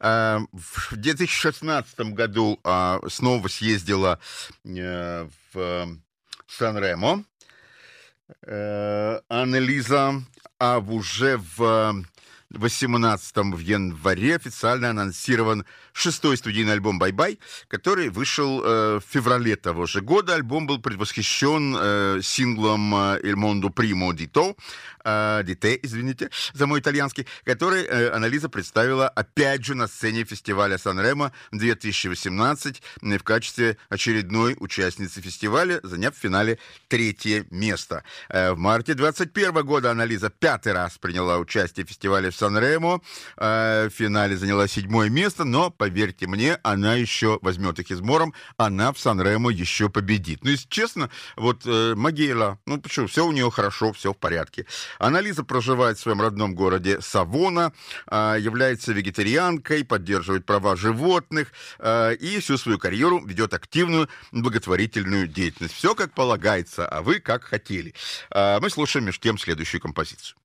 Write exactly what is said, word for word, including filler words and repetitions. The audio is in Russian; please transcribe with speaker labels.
Speaker 1: В две тысячи шестнадцатом году снова съездила в Сан-Ремо Анна-Лиза, а уже в восемнадцатом, в январе, официально анонсирован шестой студийный альбом «Бай-бай», который вышел э, в феврале того же года. Альбом был предвосхищен э, синглом «Il mondo primo di te», э, di te, извините, за мой итальянский, который э, Анна-Лиза представила опять же на сцене фестиваля Сан-Ремо две тысячи восемнадцать в качестве очередной участницы фестиваля, заняв в финале третье место. Э, в марте двадцать первого года Анна-Лиза пятый раз приняла участие в фестивале в Сан-Ремо. Э, в финале заняла седьмое место, но, поверьте мне, она еще возьмет их измором, она в Сан-Ремо еще победит. Ну, если честно, вот э, Магела, ну, почему, все у нее хорошо, все в порядке. Анна-Лиза проживает в своем родном городе Савона, э, является вегетарианкой, поддерживает права животных э, и всю свою карьеру ведет активную благотворительную деятельность. Все как полагается, а вы как хотели. Э, мы слушаем между тем следующую композицию.